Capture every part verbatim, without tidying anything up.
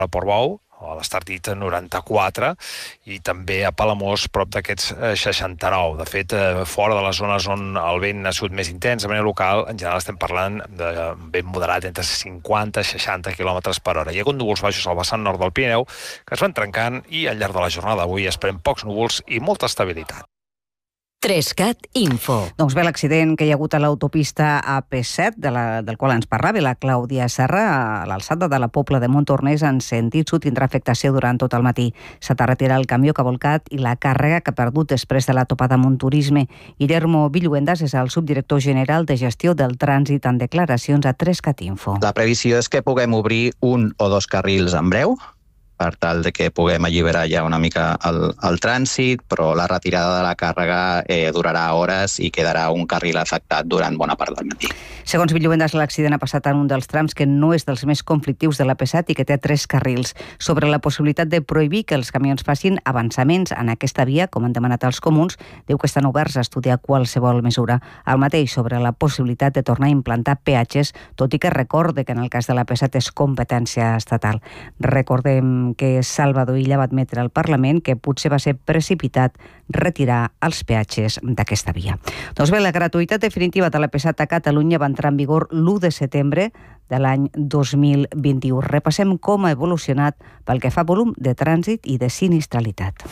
a Portbou, a l'Estartit noranta-quatre, i també a Palamós, prop d'aquests seixanta-nou. De fet, fora de les zones on el vent ha sigut més intens, de manera local, en general estem parlant de vent moderat entre cinquanta i seixanta quilòmetres per hora. Hi ha hagut núvols baixos al vessant nord del Pirineu que es van trencant i al llarg de la jornada d'avui esperem pocs núvols i molta estabilitat. Trescat Info. Doncs bé, l'accident que hi ha hagut a l'autopista A P set, de la, del qual ens parlava la Clàudia Serra, a l'alçada de la Pobla de Montornès, en sentit sud, tindrà afectació durant tot el matí. S'ha de retirar el camió que ha volcat i la càrrega que ha perdut després de la topada amb un turisme. Guillermo Villuendas és el subdirector general de gestió del trànsit en declaracions a Trescat Info. La previsió és que puguem obrir un o dos carrils en breu, per tal de que puguem alliberar ja una mica el, el trànsit, però la retirada de la càrrega eh, durarà hores i quedarà un carril afectat durant bona part del matí. Segons Villuendas, l'accident ha passat en un dels trams que no és dels més conflictius de l'A P set i que té tres carrils. Sobre la possibilitat de prohibir que els camions facin avançaments en aquesta via, com han demanat els comuns, diu que estan oberts a estudiar qualsevol mesura. El mateix sobre la possibilitat de tornar a implantar peatges, tot i que recorde que en el cas de l'A P set és competència estatal. Recordem que Salvador Illa va admetre al Parlament que potser va ser precipitat retirar els peatges d'aquesta via. Doncs bé, la gratuïtat definitiva de l'A P set a Catalunya va entrar en vigor l'u de setembre de l'any dos mil vint-i-u. Repassem com ha evolucionat pel que fa a volum de trànsit i de sinistralitat.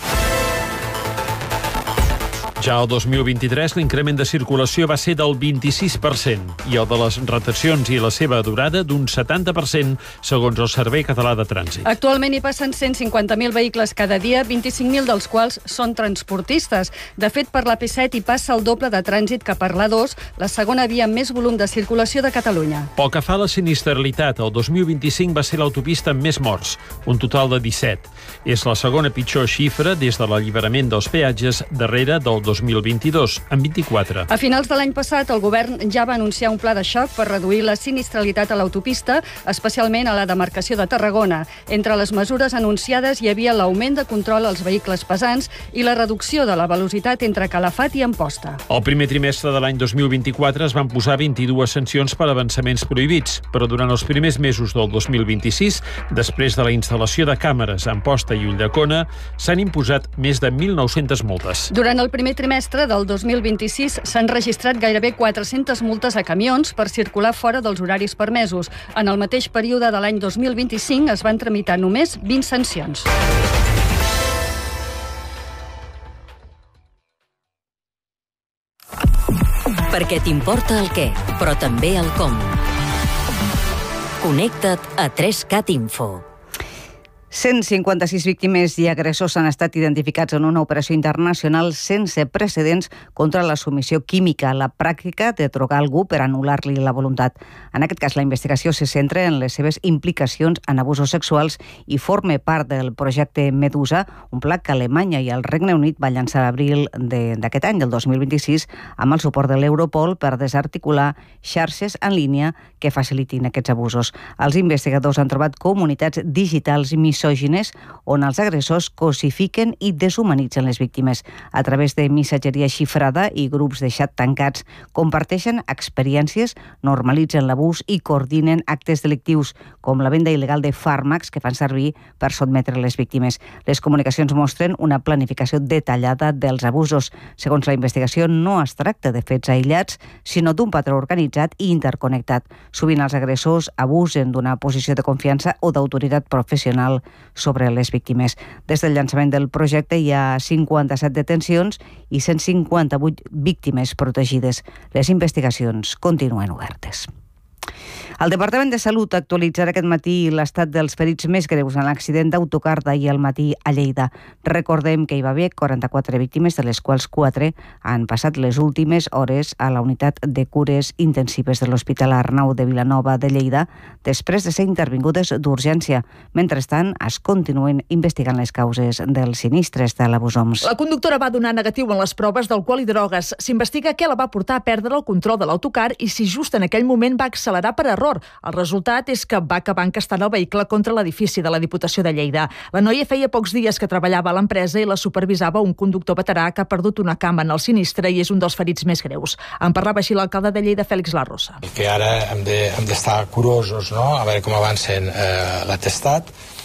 Ja el dos mil vint-i-tres l'increment de circulació va ser del vint-i-sis per cent i el de les retencions i la seva durada d'un setanta per cent, segons el Servei Català de Trànsit. Actualment hi passen cent cinquanta mil vehicles cada dia, vint-i-cinc mil dels quals són transportistes. De fet, per l'A P set hi passa el doble de trànsit que per l'A dos, la segona via amb més volum de circulació de Catalunya. Pel que fa a la sinistralitat, el dos mil vint-i-cinc va ser l'autopista amb més morts, un total de disset. És la segona pitjor xifra des de l'alliberament dels peatges darrere del dos mil vint-i-dos, en vint-i-quatre. A finals de l'any passat, el govern ja va anunciar un pla de xoc per reduir la sinistralitat a l'autopista, especialment a la demarcació de Tarragona. Entre les mesures anunciades hi havia l'augment de control als vehicles pesants i la reducció de la velocitat entre Calafat i Amposta. El primer trimestre de l'any dos mil vint-i-quatre es van posar vint-i-dues sancions per avançaments prohibits, però durant els primers mesos del dos mil vint-i-sis, després de la instal·lació de càmeres a Amposta i Ulldecona, s'han imposat més de mil nou-centes multes. Durant el primer trimestre del dos mil vint-i-sis s'han registrat gairebé quatre-centes multes a camions per circular fora dels horaris permesos. En el mateix període de l'any dos mil vint-i-cinc es van tramitar només vint sancions. Perquè t'importa el què, però també el com. Connecta't a Trescat Info. cent cinquanta-sis víctimes i agressors han estat identificats en una operació internacional sense precedents contra la submissió química, la pràctica de drogar algú per anul·lar-li la voluntat. En aquest cas, la investigació se centra en les seves implicacions en abusos sexuals i forma part del projecte Medusa, un pla que Alemanya i el Regne Unit va llançar a l'abril d'aquest any, del dos mil vint-i-sis, amb el suport de l'Europol per desarticular xarxes en línia que facilitin aquests abusos. Els investigadors han trobat comunitats digitals misògines on els agressors cosifiquen i deshumanitzen les víctimes. A través de missatgeria xifrada i grups de xat tancats comparteixen experiències, normalitzen l'abús i coordinen actes delictius, com la venda il·legal de fàrmacs que fan servir per sotmetre les víctimes. Les comunicacions mostren una planificació detallada dels abusos. Segons la investigació, no es tracta de fets aïllats, sinó d'un patró organitzat i interconnectat. Sovint els agressors abusen d'una posició de confiança o d'autoritat professional sobre les víctimes. Des del llançament del projecte hi ha cinquanta-set detencions i cent cinquanta-vuit víctimes protegides. Les investigacions continuen obertes. El Departament de Salut actualitzarà aquest matí l'estat dels ferits més greus en l'accident d'autocar d'ahir al matí a Lleida. Recordem que hi va haver quaranta-quatre víctimes, de les quals quatre han passat les últimes hores a la unitat de cures intensives de l'Hospital Arnau de Vilanova de Lleida, després de ser intervingudes d'urgència. Mentrestant, es continuen investigant les causes dels sinistres de l'abusoms. La conductora va donar negatiu en les proves d'alcohol i drogues. S'investiga què la va portar a perdre el control de l'autocar i si just en aquell moment va accelerar per error. El resultat és que va acabar encastant el vehicle contra l'edifici de la Diputació de Lleida. La noia feia pocs dies que treballava a l'empresa i la supervisava un conductor veterà que ha perdut una cama en el sinistre i és un dels ferits més greus. En parlava així l'alcalde de Lleida, Fèlix Larrosa. Que ara hem de, hem d'estar curosos, no?, a veure com avancen eh, l'atestat,